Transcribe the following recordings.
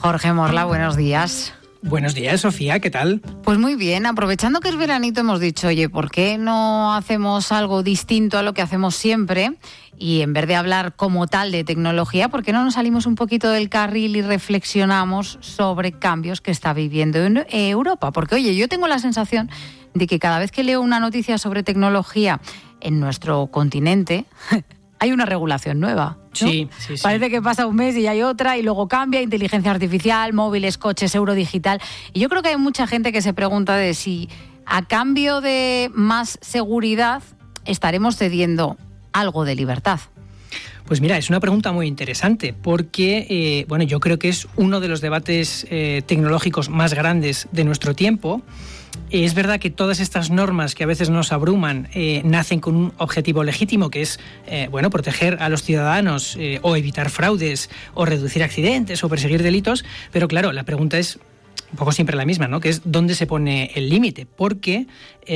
Jorge Morla, buenos días. Buenos días, Sofía, ¿qué tal? Pues muy bien, aprovechando que es veranito hemos dicho, oye, ¿por qué no hacemos algo distinto a lo que hacemos siempre? Y en vez de hablar como tal de tecnología, ¿por qué no nos salimos un poquito del carril y reflexionamos sobre cambios que está viviendo en Europa? Porque, oye, yo tengo la sensación de que cada vez que leo una noticia sobre tecnología en nuestro continente, hay una regulación nueva, ¿no? Sí. Parece que pasa un mes y hay otra y luego cambia, inteligencia artificial, móviles, coches, euro digital. Y yo creo que hay mucha gente que se pregunta de si a cambio de más seguridad estaremos cediendo algo de libertad. Pues mira, es una pregunta muy interesante porque, yo creo que es uno de los debates tecnológicos más grandes de nuestro tiempo. Es verdad que todas estas normas que a veces nos abruman nacen con un objetivo legítimo, que es proteger a los ciudadanos o evitar fraudes o reducir accidentes o perseguir delitos, pero claro, la pregunta es un poco siempre la misma, ¿no? Que es ¿dónde se pone el límite? Porque,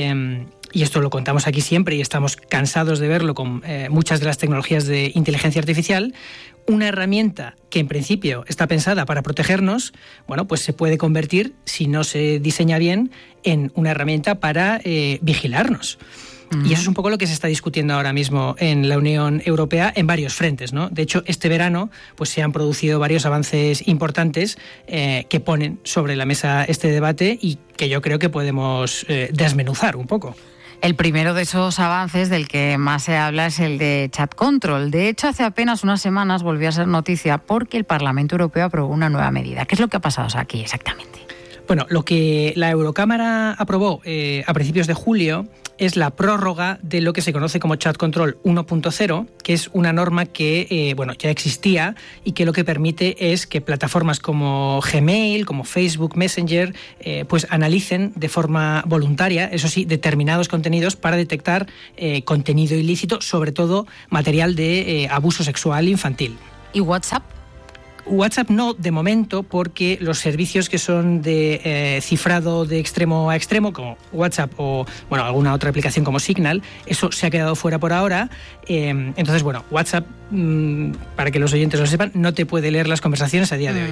y esto lo contamos aquí siempre y estamos cansados de verlo con muchas de las tecnologías de inteligencia artificial, una herramienta que en principio está pensada para protegernos, pues se puede convertir, si no se diseña bien, en una herramienta para vigilarnos. Y eso es un poco lo que se está discutiendo ahora mismo en la Unión Europea en varios frentes, ¿no? De hecho, este verano pues se han producido varios avances importantes que ponen sobre la mesa este debate y que yo creo que podemos desmenuzar un poco. El primero de esos avances del que más se habla es el de Chat Control. De hecho, hace apenas unas semanas volvió a ser noticia porque el Parlamento Europeo aprobó una nueva medida. ¿Qué es lo que ha pasado aquí exactamente? Bueno, lo que la Eurocámara aprobó a principios de julio es la prórroga de lo que se conoce como Chat Control 1.0, que es una norma que ya existía y que lo que permite es que plataformas como Gmail, como Facebook Messenger, pues analicen de forma voluntaria, eso sí, determinados contenidos para detectar contenido ilícito, sobre todo material de abuso sexual infantil. ¿Y WhatsApp? WhatsApp no, de momento, porque los servicios que son de cifrado de extremo a extremo, como WhatsApp o alguna otra aplicación como Signal, eso se ha quedado fuera por ahora. Entonces, WhatsApp, para que los oyentes lo sepan, no te puede leer las conversaciones a día de hoy.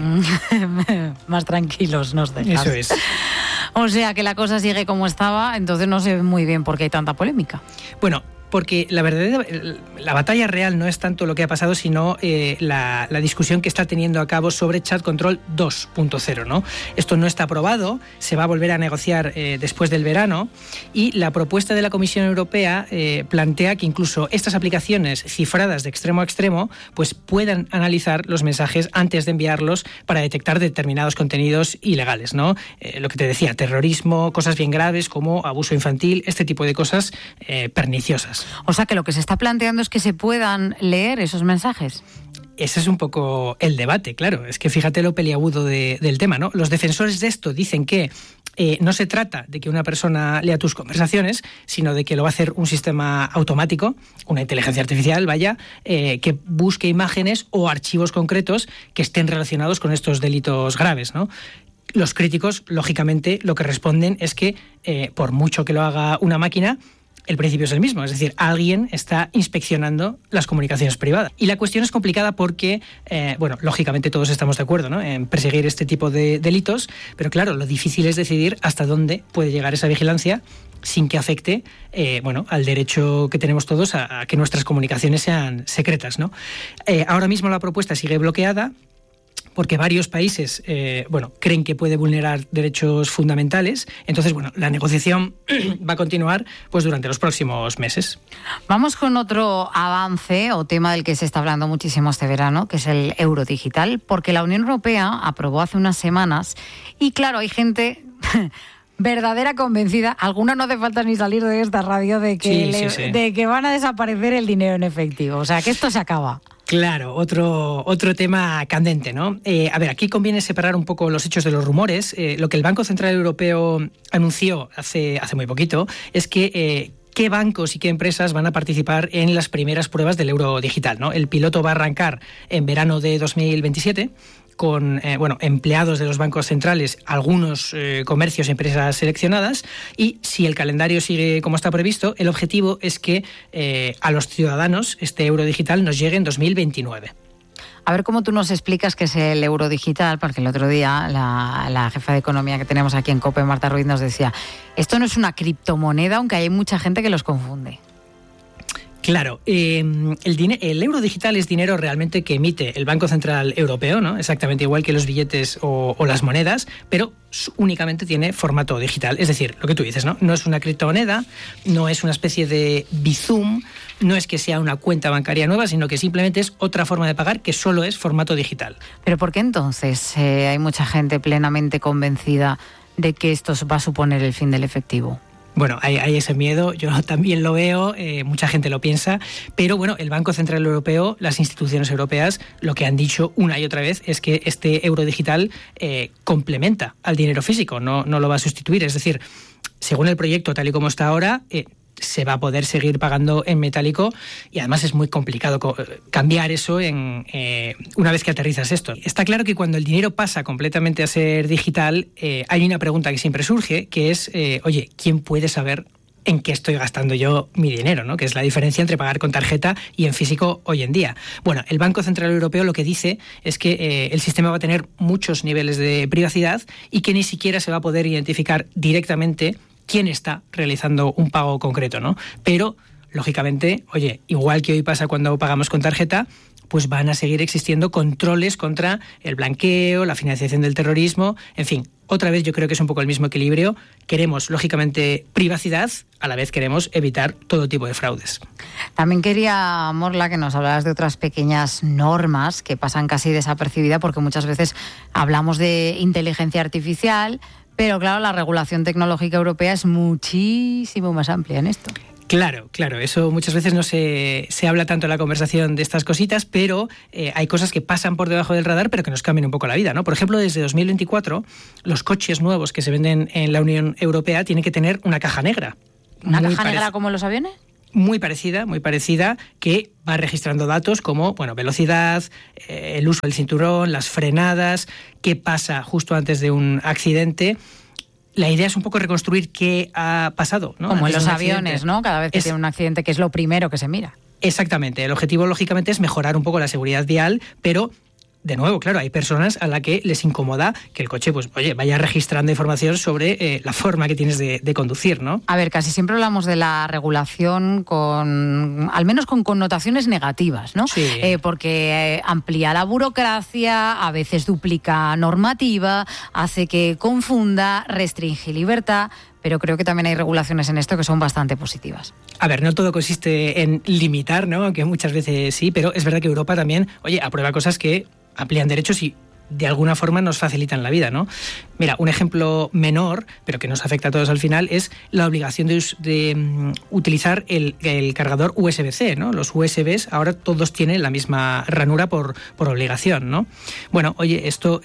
Más tranquilos nos dejas. Eso es. O sea, que la cosa sigue como estaba, entonces no sé muy bien por qué hay tanta polémica. Bueno, porque la batalla real no es tanto lo que ha pasado, sino la discusión que está teniendo a cabo sobre Chat Control 2.0, ¿no? Esto no está aprobado, se va a volver a negociar después del verano y la propuesta de la Comisión Europea plantea que incluso estas aplicaciones cifradas de extremo a extremo pues puedan analizar los mensajes antes de enviarlos para detectar determinados contenidos ilegales, ¿no? Lo que te decía, terrorismo, cosas bien graves como abuso infantil, este tipo de cosas perniciosas. O sea que lo que se está planteando es que se puedan leer esos mensajes. Ese es un poco el debate, claro. Es que fíjate lo peliagudo del tema, ¿no? Los defensores de esto dicen que no se trata de que una persona lea tus conversaciones, sino de que lo va a hacer un sistema automático, una inteligencia artificial, que busque imágenes o archivos concretos que estén relacionados con estos delitos graves, ¿no? Los críticos, lógicamente, lo que responden es que por mucho que lo haga una máquina, el principio es el mismo, es decir, alguien está inspeccionando las comunicaciones privadas. Y la cuestión es complicada porque, lógicamente todos estamos de acuerdo, ¿no?, en perseguir este tipo de delitos, pero claro, lo difícil es decidir hasta dónde puede llegar esa vigilancia sin que afecte al derecho que tenemos todos a que nuestras comunicaciones sean secretas, ¿no? Ahora mismo la propuesta sigue bloqueada porque varios países creen que puede vulnerar derechos fundamentales. Entonces, la negociación va a continuar pues durante los próximos meses. Vamos con otro avance o tema del que se está hablando muchísimo este verano, que es el euro digital, porque la Unión Europea aprobó hace unas semanas y claro, hay gente verdadera convencida, alguna no hace falta ni salir de esta radio de que, sí. de que van a desaparecer el dinero en efectivo, o sea que esto se acaba. Claro, otro tema candente, ¿no? Aquí conviene separar un poco los hechos de los rumores. Lo que el Banco Central Europeo anunció hace muy poquito es que qué bancos y qué empresas van a participar en las primeras pruebas del euro digital, ¿no? El piloto va a arrancar en verano de 2027 con empleados de los bancos centrales, algunos comercios y empresas seleccionadas, y si el calendario sigue como está previsto, el objetivo es que a los ciudadanos este euro digital nos llegue en 2029. A ver cómo tú nos explicas qué es el euro digital, porque el otro día la jefa de economía que tenemos aquí en COPE, Marta Ruiz, nos decía, esto no es una criptomoneda, aunque hay mucha gente que los confunde. Claro, el euro digital es dinero realmente que emite el Banco Central Europeo, ¿no? Exactamente igual que los billetes o las monedas, pero únicamente tiene formato digital. Es decir, lo que tú dices, ¿no? No es una criptomoneda, no es una especie de Bizum, no es que sea una cuenta bancaria nueva, sino que simplemente es otra forma de pagar que solo es formato digital. ¿Pero por qué entonces hay mucha gente plenamente convencida de que esto va a suponer el fin del efectivo? Bueno, hay ese miedo, yo también lo veo, mucha gente lo piensa, pero bueno, el Banco Central Europeo, las instituciones europeas, lo que han dicho una y otra vez es que este euro digital complementa al dinero físico, no lo va a sustituir. Es decir, según el proyecto tal y como está ahora, se va a poder seguir pagando en metálico y además es muy complicado cambiar eso una vez que aterrizas esto. Está claro que cuando el dinero pasa completamente a ser digital, hay una pregunta que siempre surge, que es, oye, ¿quién puede saber en qué estoy gastando yo mi dinero, ¿no? Que es la diferencia entre pagar con tarjeta y en físico hoy en día. Bueno, el Banco Central Europeo lo que dice es que el sistema va a tener muchos niveles de privacidad y que ni siquiera se va a poder identificar directamente quién está realizando un pago concreto, ¿no? Pero, lógicamente, oye, igual que hoy pasa cuando pagamos con tarjeta, pues van a seguir existiendo controles contra el blanqueo, la financiación del terrorismo, en fin. Otra vez yo creo que es un poco el mismo equilibrio. Queremos, lógicamente, privacidad, a la vez queremos evitar todo tipo de fraudes. También quería, Morla, que nos hablaras de otras pequeñas normas que pasan casi desapercibidas porque muchas veces hablamos de inteligencia artificial, pero claro, la regulación tecnológica europea es muchísimo más amplia en esto. Claro, eso muchas veces no se habla tanto en la conversación de estas cositas, pero hay cosas que pasan por debajo del radar, pero que nos cambian un poco la vida, ¿no? Por ejemplo, desde 2024, los coches nuevos que se venden en la Unión Europea tienen que tener una caja negra. ¿Una caja negra como los aviones? Muy parecida, que va registrando datos como, bueno, velocidad, el uso del cinturón, las frenadas, qué pasa justo antes de un accidente. La idea es un poco reconstruir qué ha pasado, ¿no? Como en los aviones, ¿no? Cada vez que tiene un accidente, que es lo primero que se mira. Exactamente. El objetivo, lógicamente, es mejorar un poco la seguridad vial, pero de nuevo, claro, hay personas a las que les incomoda que el coche, pues, oye, vaya registrando información sobre la forma que tienes de conducir, ¿no? A ver, casi siempre hablamos de la regulación al menos con connotaciones negativas, ¿no? Sí. Porque amplía la burocracia, a veces duplica normativa, hace que confunda, restringe libertad. Pero creo que también hay regulaciones en esto que son bastante positivas. A ver, no todo consiste en limitar, ¿no? Aunque muchas veces sí, pero es verdad que Europa también, oye, aprueba cosas que amplían derechos y de alguna forma nos facilitan la vida, ¿no? Mira, un ejemplo menor, pero que nos afecta a todos al final, es la obligación de utilizar el cargador USB-C, ¿no? Los USBs ahora todos tienen la misma ranura por obligación, ¿no? Bueno, oye, esto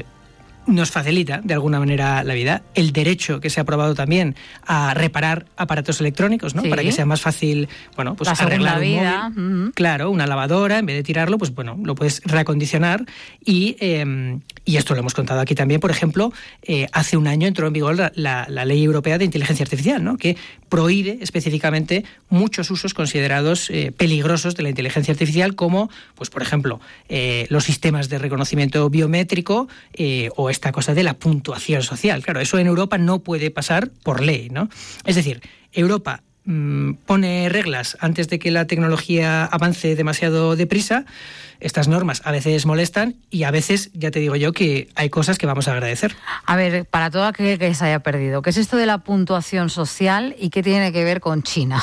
nos facilita de alguna manera la vida. El derecho que se ha aprobado también a reparar aparatos electrónicos, ¿no? Sí. Para que sea más fácil, bueno, pues arreglar un vida. móvil. Uh-huh. Claro, una lavadora, en vez de tirarlo, pues bueno, lo puedes reacondicionar y esto lo hemos contado aquí también. Por ejemplo, hace un año entró en vigor la Ley Europea de Inteligencia Artificial, ¿no? Que prohíbe específicamente muchos usos considerados peligrosos de la inteligencia artificial, como, pues por ejemplo, los sistemas de reconocimiento biométrico o esta cosa de la puntuación social. Claro, eso en Europa no puede pasar por ley, ¿no? Es decir, Europa pone reglas antes de que la tecnología avance demasiado deprisa. Estas normas a veces molestan y a veces, ya te digo yo, que hay cosas que vamos a agradecer. A ver, para todo aquel que se haya perdido, ¿qué es esto de la puntuación social y qué tiene que ver con China?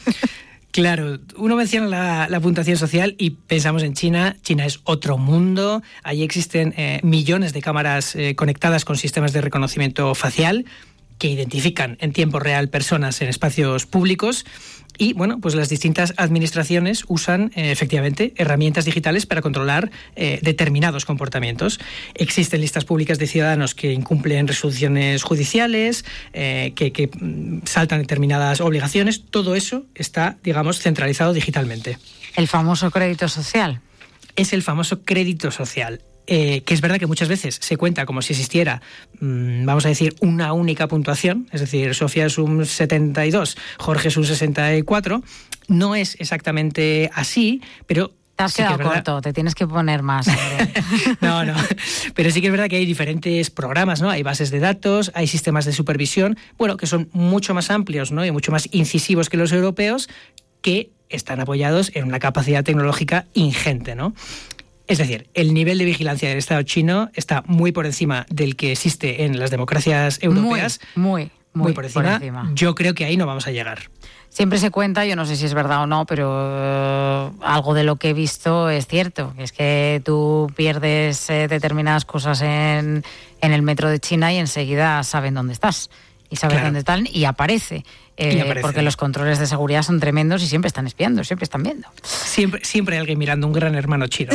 Claro, uno menciona la puntuación social y pensamos en China. China es otro mundo. Allí existen millones de cámaras conectadas con sistemas de reconocimiento facial que identifican en tiempo real personas en espacios públicos. Y bueno, pues las distintas administraciones usan efectivamente herramientas digitales para controlar determinados comportamientos. Existen listas públicas de ciudadanos que incumplen resoluciones judiciales, que saltan determinadas obligaciones. Todo eso está, digamos, centralizado digitalmente. ¿El famoso crédito social? Es el famoso crédito social. Que es verdad que muchas veces se cuenta como si existiera, vamos a decir, una única puntuación, es decir, Sofía es un 72, Jorge es un 64, no es exactamente así, pero Te has quedado corto, te tienes que poner más. No, pero sí que es verdad que hay diferentes programas, ¿no? Hay bases de datos, hay sistemas de supervisión, bueno, que son mucho más amplios, ¿no? Y mucho más incisivos que los europeos, que están apoyados en una capacidad tecnológica ingente, ¿no? Es decir, el nivel de vigilancia del Estado chino está muy por encima del que existe en las democracias europeas. Muy por encima. Yo creo que ahí no vamos a llegar. Siempre se cuenta, yo no sé si es verdad o no, pero algo de lo que he visto es cierto. Es que tú pierdes determinadas cosas en el metro de China y enseguida saben dónde estás. Y saben dónde están y aparece. Porque los controles de seguridad son tremendos y siempre están espiando, siempre están viendo. Siempre hay alguien mirando, un gran hermano chino.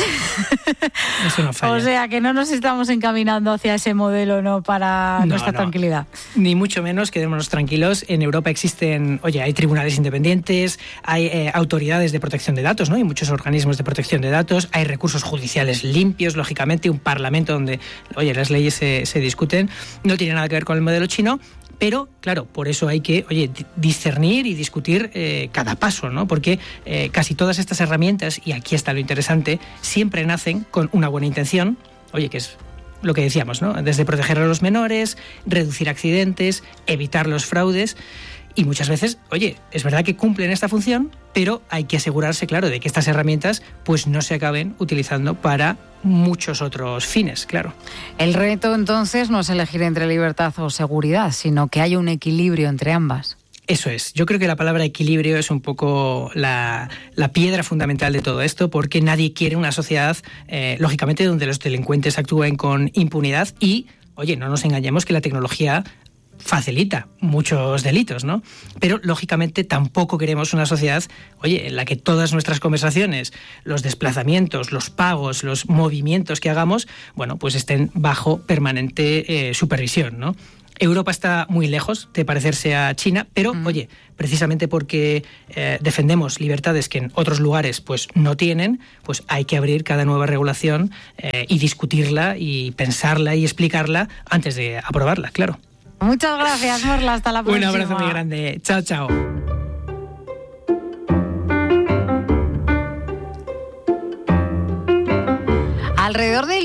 Eso no falla. O sea, que no nos estamos encaminando hacia ese modelo, ¿no? Para nuestra tranquilidad. Ni mucho menos, quedémonos tranquilos. En Europa existen, hay tribunales independientes, hay autoridades de protección de datos, ¿no? Hay muchos organismos de protección de datos, hay recursos judiciales limpios, lógicamente, un parlamento donde, las leyes se discuten. No tiene nada que ver con el modelo chino. Pero, claro, por eso hay que, discernir y discutir cada paso, ¿no? Porque casi todas estas herramientas, y aquí está lo interesante, siempre nacen con una buena intención, que es lo que decíamos, ¿no? Desde proteger a los menores, reducir accidentes, evitar los fraudes. Y muchas veces, es verdad que cumplen esta función, pero hay que asegurarse, claro, de que estas herramientas pues no se acaben utilizando para muchos otros fines, claro. El reto, entonces, no es elegir entre libertad o seguridad, sino que haya un equilibrio entre ambas. Eso es. Yo creo que la palabra equilibrio es un poco la piedra fundamental de todo esto, porque nadie quiere una sociedad, lógicamente, donde los delincuentes actúen con impunidad y, no nos engañemos que la tecnología facilita muchos delitos, ¿no? Pero, lógicamente, tampoco queremos una sociedad, en la que todas nuestras conversaciones, los desplazamientos, los pagos, los movimientos que hagamos, pues estén bajo permanente supervisión, ¿no? Europa está muy lejos de parecerse a China, pero, precisamente porque defendemos libertades que en otros lugares pues no tienen, pues hay que abrir cada nueva regulación y discutirla y pensarla y explicarla antes de aprobarla, claro. Muchas gracias, Morla. Hasta la próxima. Un abrazo muy grande. Chao, chao. Alrededor del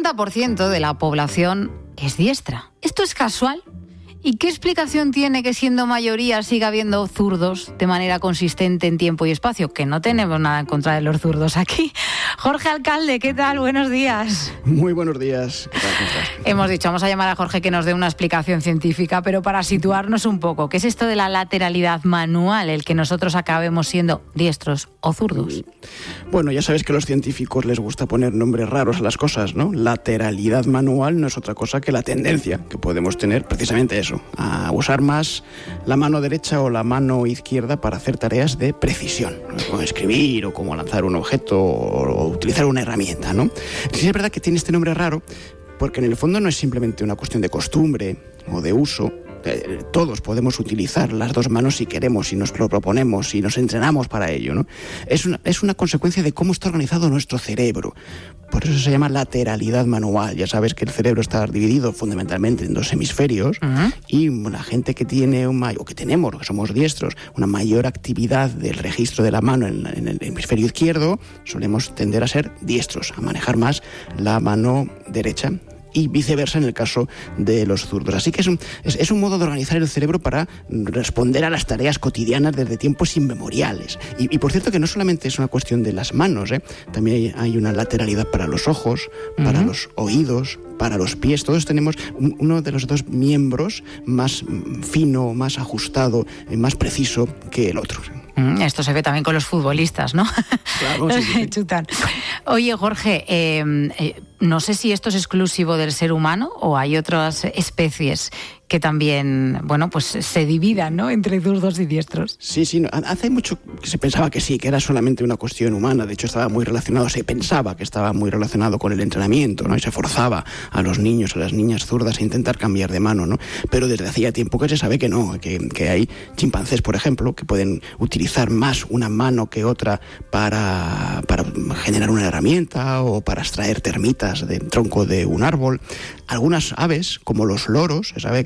90% de la población es diestra. ¿Esto es casual? ¿Y qué explicación tiene que siendo mayoría siga habiendo zurdos de manera consistente en tiempo y espacio? Que no tenemos nada en contra de los zurdos aquí. Jorge Alcalde, ¿qué tal? Buenos días. Muy buenos días. ¿Qué tal? ¿Cómo estás? Hemos dicho, vamos a llamar a Jorge que nos dé una explicación científica, pero para situarnos un poco, ¿qué es esto de la lateralidad manual, el que nosotros acabemos siendo diestros o zurdos? Bueno, ya sabes que a los científicos les gusta poner nombres raros a las cosas, ¿no? Lateralidad manual no es otra cosa que la tendencia que podemos tener, precisamente eso, a usar más la mano derecha o la mano izquierda para hacer tareas de precisión, ¿no? Como escribir o como lanzar un objeto o utilizar una herramienta, ¿no? Sí, es verdad que tiene este nombre raro porque en el fondo no es simplemente una cuestión de costumbre o de uso. Todos podemos utilizar las dos manos si queremos, si nos lo proponemos, si nos entrenamos para ello, ¿no? Es una consecuencia de cómo está organizado nuestro cerebro. Por eso se llama lateralidad manual. Ya sabes que el cerebro está dividido fundamentalmente en dos hemisferios y la gente que tiene que somos diestros, una mayor actividad del registro de la mano en el hemisferio izquierdo, solemos tender a ser diestros, a manejar más la mano derecha. Y viceversa en el caso de los zurdos. Así que es un modo de organizar el cerebro para responder a las tareas cotidianas desde tiempos inmemoriales. Y por cierto que no solamente es una cuestión de las manos, también hay una lateralidad para los ojos, para los oídos, para los pies. Todos tenemos uno de los dos miembros más fino, más ajustado, más preciso que el otro. Esto se ve también con los futbolistas, ¿no? Claro, sí. Chutan. Oye, Jorge, no sé si esto es exclusivo del ser humano o hay otras especies que también, pues se dividan, ¿no?, entre zurdos y diestros. Sí, hace mucho que se pensaba que sí, que era solamente una cuestión humana. De hecho, se pensaba que estaba muy relacionado con el entrenamiento, ¿no? Y se forzaba a los niños, a las niñas zurdas a intentar cambiar de mano, ¿no? Pero desde hacía tiempo que se sabe que no, que hay chimpancés, por ejemplo, que pueden utilizar más una mano que otra para generar una herramienta o para extraer termitas del tronco de un árbol. Algunas aves, como los loros, se sabe que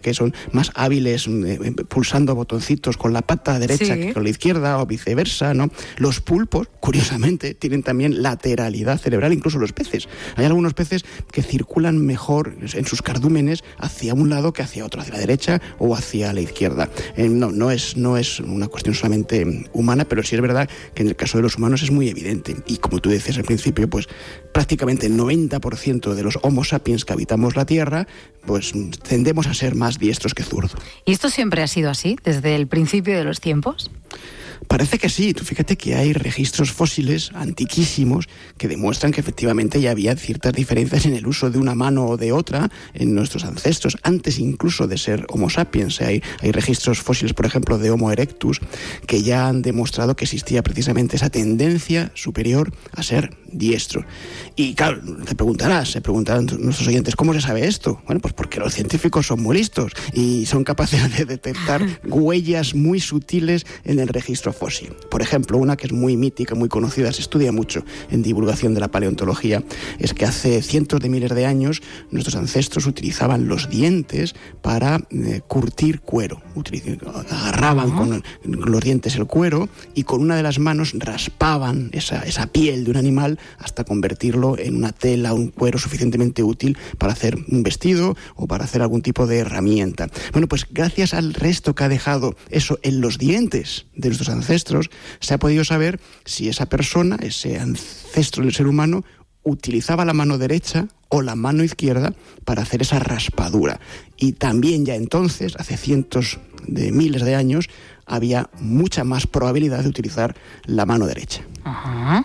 que son más hábiles pulsando botoncitos con la pata derecha que con la izquierda o viceversa, ¿no? Los pulpos, curiosamente, tienen también lateralidad cerebral, incluso los peces. Hay algunos peces que circulan mejor en sus cardúmenes hacia un lado que hacia otro, hacia la derecha o hacia la izquierda. No es una cuestión solamente humana, pero sí es verdad que en el caso de los humanos es muy evidente. Y como tú decías al principio, pues prácticamente el 90% de los Homo sapiens que habitamos la Tierra, pues tendemos a ser más diestros que zurdos. ¿Y esto siempre ha sido así, desde el principio de los tiempos? Parece que sí. Tú fíjate que hay registros fósiles antiquísimos que demuestran que efectivamente ya había ciertas diferencias en el uso de una mano o de otra en nuestros ancestros, antes incluso de ser Homo sapiens. Hay registros fósiles, por ejemplo, de Homo erectus, que ya han demostrado que existía precisamente esa tendencia superior a ser diestro. Y claro, se preguntarán nuestros oyentes, ¿cómo se sabe esto? Bueno, pues porque los científicos son muy listos y son capaces de detectar huellas muy sutiles en el registro fósil. Por ejemplo, una que es muy mítica, muy conocida, se estudia mucho en divulgación de la paleontología, es que hace cientos de miles de años nuestros ancestros utilizaban los dientes para curtir cuero. Agarraban con los dientes el cuero y con una de las manos raspaban esa piel de un animal hasta convertirlo en una tela, un cuero suficientemente útil para hacer un vestido o para hacer algún tipo de herramienta. Bueno, pues gracias al resto que ha dejado eso en los dientes de nuestros ancestros, se ha podido saber si esa persona, ese ancestro del ser humano, utilizaba la mano derecha o la mano izquierda para hacer esa raspadura. Y también ya entonces, hace cientos de miles de años, había mucha más probabilidad de utilizar la mano derecha. Ajá.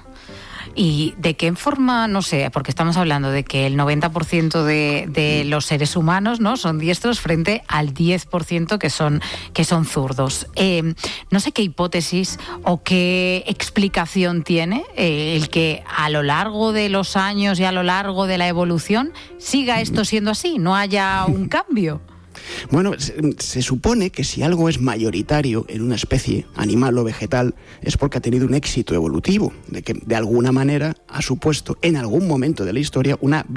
¿Y de qué forma? No sé, porque estamos hablando de que el 90% de los seres humanos, ¿no?, son diestros frente al 10% que son zurdos. No sé qué hipótesis o qué explicación tiene el que a lo largo de los años y a lo largo de la evolución siga esto siendo así, no haya un cambio. Bueno, se supone que si algo es mayoritario en una especie, animal o vegetal, es porque ha tenido un éxito evolutivo, de que de alguna manera ha supuesto en algún momento de la historia una